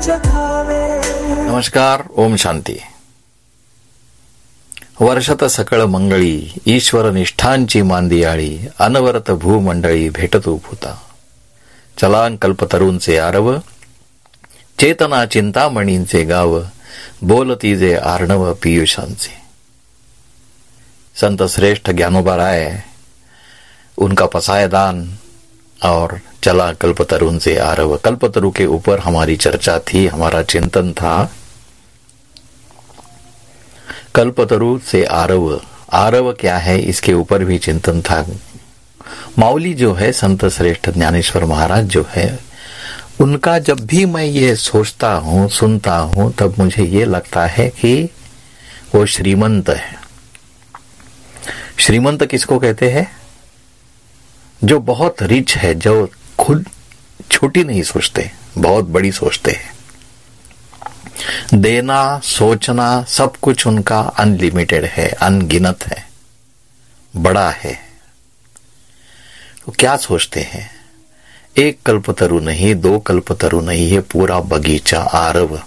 नमस्कार, ओम शांती. वर्षत सकळ मंगळी ईश्वर निष्ठांची मांदियाळी अनवरत भूमंडळी भेटतो भूता. चलां कल्पतरूंचे आरव चेतना चिंतामणींचे गाव बोलती जे आर्णव पीयूषांचे. संत श्रेष्ठ ज्ञानोबा राय, उनका पसायदान और चला कल्पतरुण से आरव. कल्पतरु के ऊपर हमारी चर्चा थी, हमारा चिंतन था. कल्पतरु से आरव, आरव क्या है इसके ऊपर भी चिंतन था. माउली जो है, संत श्रेष्ठ ज्ञानेश्वर महाराज जो है, उनका जब भी मैं ये सोचता हूँ, सुनता हूँ, तब मुझे ये लगता है कि वो श्रीमंत है. श्रीमंत किसको कहते हैं? जो बहुत रिच है, जो खुद छोटी नहीं सोचते, बहुत बड़ी सोचते हैं. देना, सोचना, सब कुछ उनका अनलिमिटेड है, अनगिनत है, बड़ा है. तो क्या सोचते हैं? एक कल्पतरु नहीं, दो कल्पतरु नहीं, है पूरा बगीचा आरव.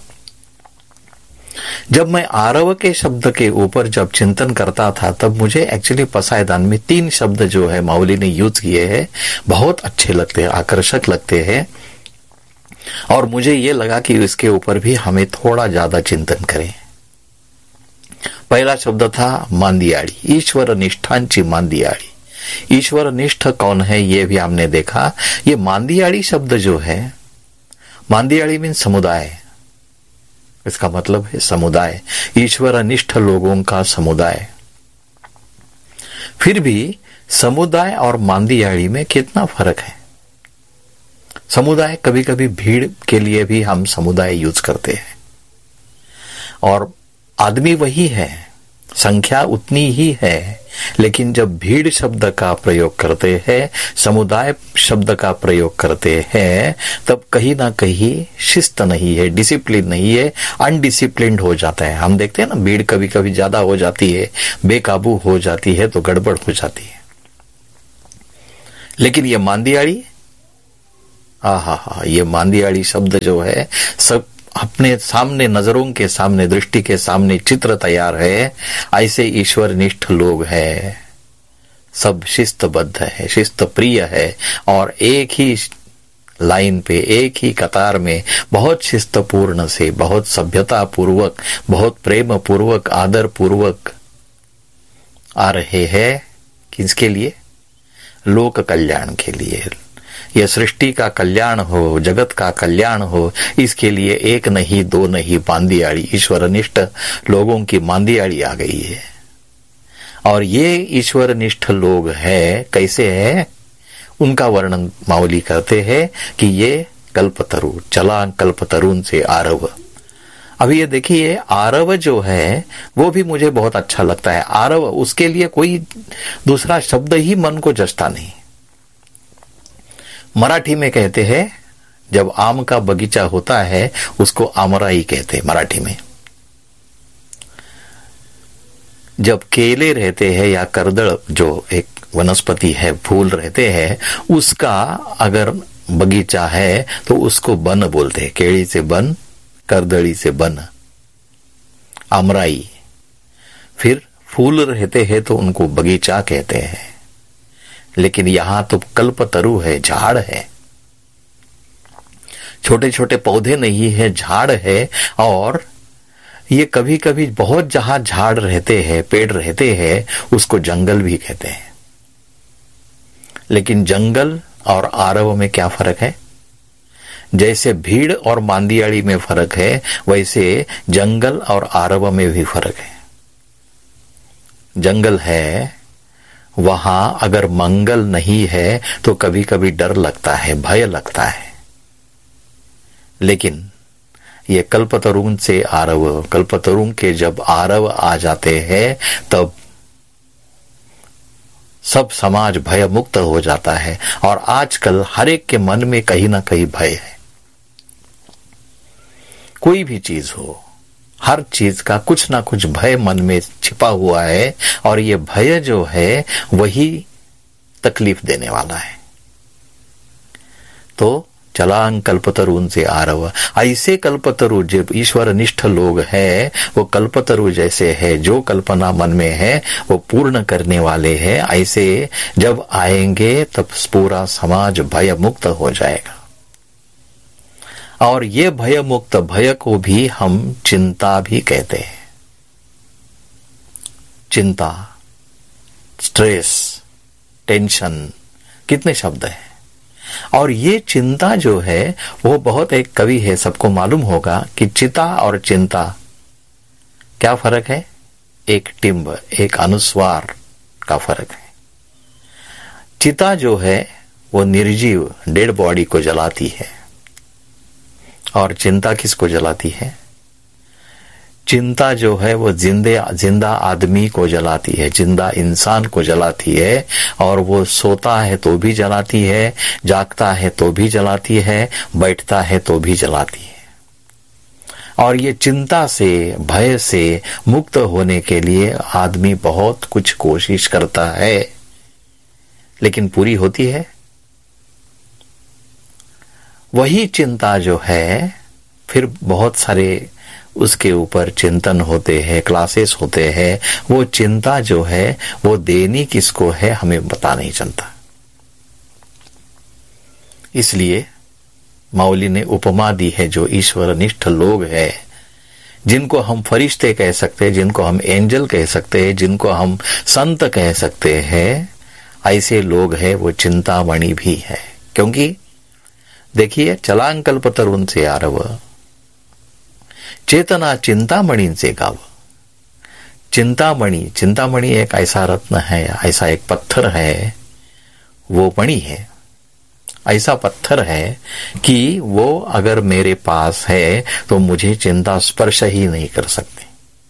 जब मैं आरव के शब्द के ऊपर जब चिंतन करता था, तब मुझे एक्चुअली पसायदान में 3 शब्द जो है माउली ने यूज किए हैं, बहुत अच्छे लगते हैं, आकर्षक लगते हैं. और मुझे ये लगा कि इसके ऊपर भी हमें थोड़ा ज्यादा चिंतन करें. पहला शब्द था मांदियाड़ी, ईश्वर निष्ठांची मांदियाड़ी. ईश्वर निष्ठ कौन है ये भी हमने देखा. ये मांदियाड़ी शब्द जो है, मांदियाड़ी मीन समुदाय, इसका मतलब है समुदाय, ईश्वर निष्ठ लोगों का समुदाय. फिर भी समुदाय और मांदियाड़ी में कितना फर्क है. समुदाय कभी कभी भीड़ के लिए भी हम समुदाय यूज करते हैं, और आदमी वही है, संख्या उतनी ही है, लेकिन जब भीड़ शब्द का प्रयोग करते हैं, समुदाय शब्द का प्रयोग करते हैं, तब कहीं ना कहीं शिस्त नहीं है, डिसिप्लिन नहीं है, अनडिसिप्लिन्ड हो जाता है. हम देखते हैं ना, भीड़ कभी कभी ज्यादा हो जाती है, बेकाबू हो जाती है, तो गड़बड़ हो जाती है. लेकिन ये मांदियाड़ी, ये मांदियाड़ी शब्द जो है, सब अपने सामने, नजरों के सामने, दृष्टि के सामने चित्र तैयार है. ऐसे ईश्वर निष्ठ लोग हैं, सब शिस्तबद्ध है, शिस्त प्रिय है, और एक ही लाइन पे, एक ही कतार में बहुत शिस्तपूर्ण से, बहुत सभ्यता पूर्वक, बहुत प्रेम पूर्वक, आदर पूर्वक आ रहे हैं. किसके लिए? लोक कल्याण के लिए. यह सृष्टि का कल्याण हो, जगत का कल्याण हो, इसके लिए एक नहीं, दो नहीं, मांदियाड़ी, ईश्वरनिष्ठ लोगों की मांदियाड़ी आ गई है. और ये ईश्वरनिष्ठ लोग है, कैसे है, उनका वर्णन माउली करते हैं कि ये कल्पतरु, चला कल्पतरुन से आरव. अभी ये देखिए, आरव जो है वो भी मुझे बहुत अच्छा लगता है. आरव, उसके लिए कोई दूसरा शब्द ही मन को जचता नहीं. मराठी में कहते हैं, जब आम का बगीचा होता है उसको आमराई कहते हैं मराठी में. जब केले रहते हैं या करदल जो एक वनस्पति है, फूल रहते हैं, उसका अगर बगीचा है तो उसको बन बोलते हैं. केड़ी से बन, करदली से बन, आमराई. फिर फूल रहते हैं तो उनको बगीचा कहते हैं. लेकिन यहां तो कल्पतरु है, झाड़ है, छोटे छोटे पौधे नहीं है, झाड़ है. और ये कभी कभी बहुत जहां झाड़ रहते हैं, पेड़ रहते हैं, उसको जंगल भी कहते हैं. लेकिन जंगल और आरव में क्या फर्क है? जैसे भीड़ और मांदियाड़ी में फर्क है, वैसे जंगल और आरव में भी फर्क है. जंगल है, वहां अगर मंगल नहीं है तो कभी कभी डर लगता है, भय लगता है. लेकिन ये कल्पतरुण से आरव, कल्पतरुण के जब आरव आ जाते हैं, तब सब समाज भय मुक्त हो जाता है. और आजकल हर एक के मन में कहीं ना कहीं भय है. कोई भी चीज हो, हर चीज का कुछ ना कुछ भय मन में छिपा हुआ है, और ये भय जो है वही तकलीफ देने वाला है. तो चलांग कल्पतरू से आरव। ऐसे कल्पतरु जो ईश्वर निष्ठ लोग हैं वो कल्पतरु जैसे है, जो कल्पना मन में है वो पूर्ण करने वाले हैं। ऐसे जब आएंगे तब पूरा समाज भय मुक्त हो जाएगा। और ये भय मुक्त, भय को भी हम चिंता भी कहते हैं। चिंता, स्ट्रेस, टेंशन, कितने शब्द हैं। और ये चिंता जो है वो बहुत, एक कवि है सबको मालूम होगा कि चिता और चिंता क्या फर्क है। एक टिम्ब, एक अनुस्वार का फर्क है। चिता जो है वो निर्जीव डेड बॉडी को जलाती है और चिंता किसको जलाती है। चिंता जो है वो जिंदा आदमी को जलाती है, जिंदा इंसान को जलाती है। और वो सोता है तो भी जलाती है, जागता है तो भी जलाती है, बैठता है तो भी जलाती है। और ये चिंता से, भय से मुक्त होने के लिए आदमी बहुत कुछ कोशिश करता है, लेकिन पूरी होती है। वही चिंता जो है फिर बहुत सारे उसके ऊपर चिंतन होते हैं, क्लासेस होते हैं। वो चिंता जो है वो देनी किसको है हमें पता नहीं चलता। इसलिए मौली ने उपमा दी है, जो ईश्वर निष्ठ लोग हैं, जिनको हम फरिश्ते कह सकते हैं, जिनको हम एंजल कह सकते हैं, जिनको हम संत कह सकते हैं, ऐसे लोग हैं वो चिंतामणि भी है। क्योंकि देखिए, चलांग कल्पतरुन से आरव, चेतना चिंतामणि से गाव। चिंतामणि, चिंतामणि एक ऐसा रत्न है, ऐसा एक पत्थर है, वो मणि है, ऐसा पत्थर है कि वो अगर मेरे पास है तो मुझे चिंता स्पर्श ही नहीं कर सकती।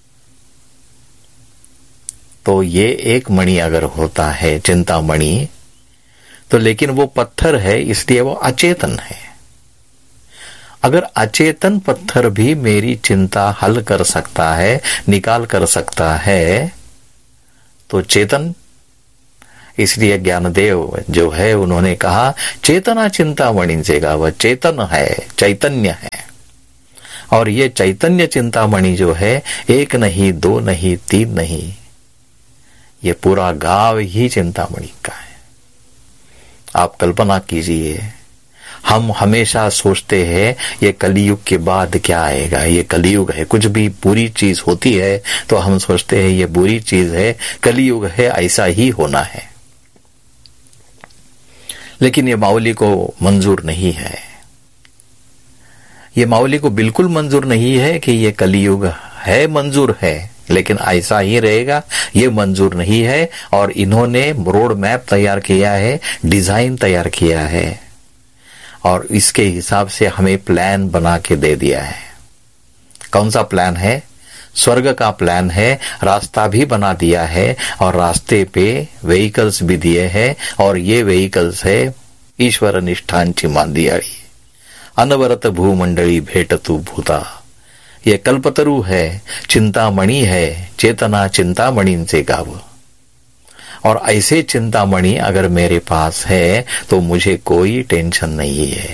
तो ये एक मणि अगर होता है चिंतामणि, तो लेकिन वो पत्थर है इसलिए वो अचेतन है। अगर अचेतन पत्थर भी मेरी चिंता हल कर सकता है, निकाल कर सकता है, तो चेतन, इसलिए ज्ञानदेव जो है उन्होंने कहा चेतना चिंतामणि से गा, वह चेतन है, चैतन्य है। और ये चैतन्य चिंतामणि जो है एक नहीं, दो नहीं, तीन नहीं, ये पूरा गांव ही चिंतामणि का है। आप कल्पना कीजिए, हम हमेशा सोचते हैं ये कलियुग के बाद क्या आएगा, ये कलियुग है। कुछ भी बुरी चीज होती है तो हम सोचते हैं ये बुरी चीज है, कलियुग है, ऐसा ही होना है। लेकिन ये माउली को मंजूर नहीं है, ये माउली को बिल्कुल मंजूर नहीं है कि ये कलियुग है, मंजूर है लेकिन ऐसा ही रहेगा, ये मंजूर नहीं है। और इन्होंने रोड मैप तैयार किया है, डिजाइन तैयार किया है और इसके हिसाब से हमें प्लान बना के दे दिया है। कौन सा प्लान है? स्वर्ग का प्लान है, रास्ता भी बना दिया है और रास्ते पे व्हीकल्स भी दिए हैं। और ये व्हीकल्स है ईश्वर निष्ठांची मांदियाळी, अनवरत भूमंडली भेटतु भूता। ये कल्पतरु है, चिंतामणि है, चेतना चिंतामणि से गाव। और ऐसे चिंतामणि अगर मेरे पास है तो मुझे कोई टेंशन नहीं है।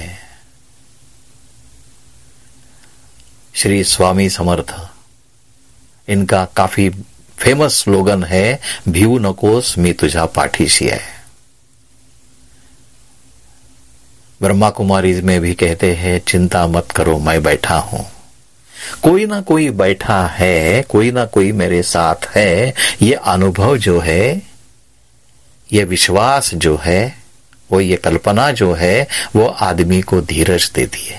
श्री स्वामी समर्थ, इनका काफी फेमस स्लोगन है, भिऊ नकोस मी तुझा पाठीशी है। ब्रह्मा कुमारी में भी कहते हैं, चिंता मत करो मैं बैठा हूं। कोई ना कोई बैठा है, कोई ना कोई मेरे साथ है। ये अनुभव जो है, ये विश्वास जो है, वो ये कल्पना जो है, वो आदमी को धीरज देती है।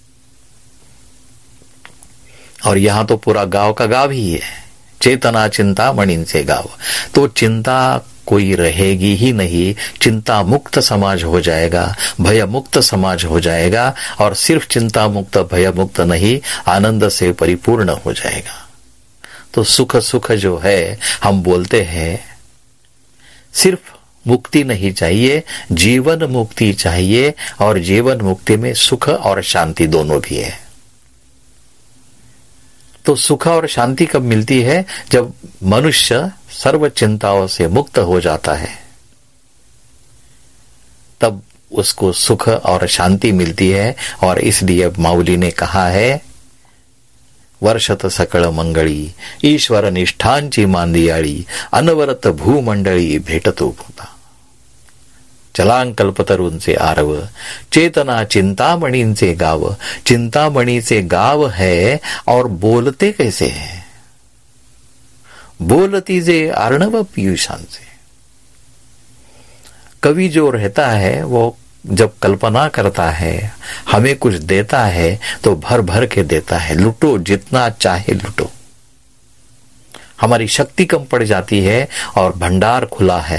और यहां तो पूरा गांव का गांव ही है, चेतना चिंतामणि से गांव। तो चिंता कोई रहेगी ही नहीं, चिंता मुक्त समाज हो जाएगा, भय मुक्त समाज हो जाएगा। और सिर्फ चिंता मुक्त, भय मुक्त नहीं, आनंद से परिपूर्ण हो जाएगा। तो सुख सुख जो है हम बोलते हैं, सिर्फ मुक्ति नहीं चाहिए, जीवन मुक्ति चाहिए। और जीवन मुक्ति में सुख और शांति दोनों भी है। तो सुख और शांति कब मिलती है? जब मनुष्य सर्व चिंताओं से मुक्त हो जाता है, तब उसको सुख और शांति मिलती है। और इसलिए माऊली ने कहा है, वर्षत सकळ मंगळी ईश्वर निष्ठांची मांदियाळी अनवरत भूमंडळी भेटतो भूता। चलांग कल्पतरूंचे आरव चेतना चिंतामणींचे गाव। चिंतामणीचे गाव है और बोलते कैसे है, बोलती जे अर्णव पीयूषांचे। कवि जो रहता है वो जब कल्पना करता है, हमें कुछ देता है तो भर भर के देता है, लुटो जितना चाहे लुटो। हमारी शक्ति कम पड़ जाती है और भंडार खुला है।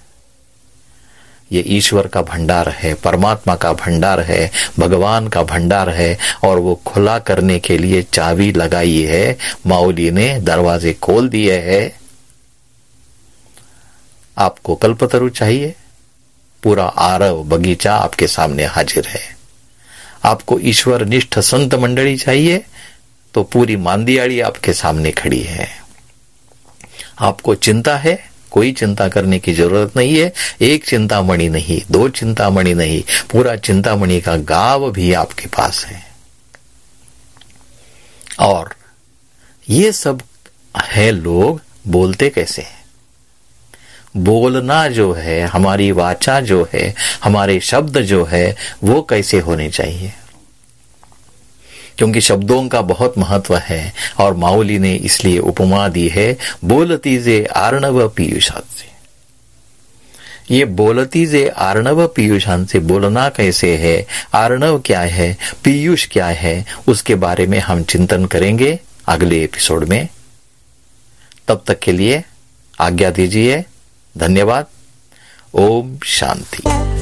ये ईश्वर का भंडार है, परमात्मा का भंडार है, भगवान का भंडार है, और वो खुला करने के लिए चाबी लगाई है। माऊली ने दरवाजे खोल दिए हैं। आपको कल्पतरु चाहिए, पूरा आरव बगीचा आपके सामने हाजिर है। आपको ईश्वर निष्ठ संत मंडली चाहिए तो पूरी मांदियाड़ी आपके सामने खड़ी है। आपको चिंता है, कोई चिंता करने की जरूरत नहीं है। एक चिंतामणि नहीं, दो चिंतामणि नहीं, पूरा चिंतामणि का गांव भी आपके पास है। और ये सब है लोग बोलते कैसे हैं। बोलना जो है, हमारी वाचा जो है, हमारे शब्द जो है, वो कैसे होने चाहिए, क्योंकि शब्दों का बहुत महत्व है। और माऊली ने इसलिए उपमा दी है, बोलती जे आर्णव पीयूषांचे। ये बोलती जे आर्णव पीयूषांचे, बोलना कैसे है, आर्णव क्या है, पीयूष क्या है, उसके बारे में हम चिंतन करेंगे अगले एपिसोड में। तब तक के लिए आज्ञा दीजिए। धन्यवाद। ओम शांति।